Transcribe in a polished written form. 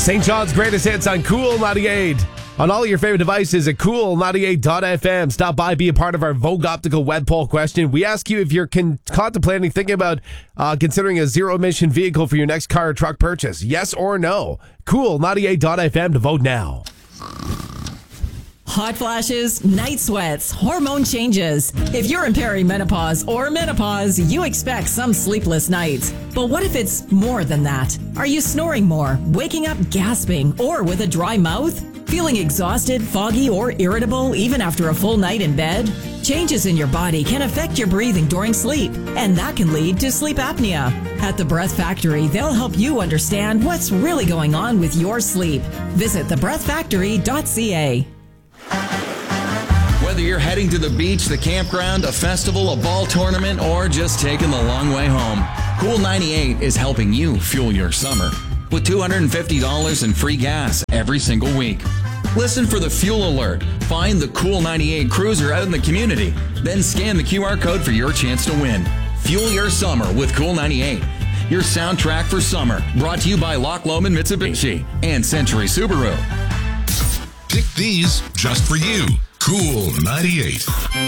St. John's greatest hits on Cool 98. On all your favorite devices at cool98.fm. Stop by, be a part of our Vogue Optical web poll question. We ask you if you're contemplating, thinking about considering a zero-emission vehicle for your next car or truck purchase. Yes or no? Cool98.fm to vote now. Hot flashes, night sweats, hormone changes. If you're in perimenopause or menopause, you expect some sleepless nights. But what if it's more than that? Are you snoring more, waking up gasping, or with a dry mouth? Feeling exhausted, foggy, or irritable even after a full night in bed? Changes in your body can affect your breathing during sleep, and that can lead to sleep apnea. At the Breath Factory, they'll help you understand what's really going on with your sleep. Visit thebreathfactory.ca. Whether you're heading to the beach, the campground, a festival, a ball tournament, or just taking the long way home, Cool 98 is helping you fuel your summer with $250 in free gas every single week. Listen for the fuel alert. Find the Cool 98 cruiser out in the community. Then scan the QR code for your chance to win. Fuel your summer with Cool 98. Your soundtrack for summer. Brought to you by Loch Lomond Mitsubishi and Century Subaru. Pick these just for you. Cool 98.